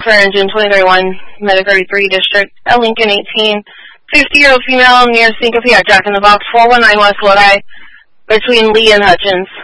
for engine 2031, Meta 33 District, at Lincoln 18. 50-year-old female near Syncope at Jack in the Box, 419 West Lodi, between Lee and Hutchins.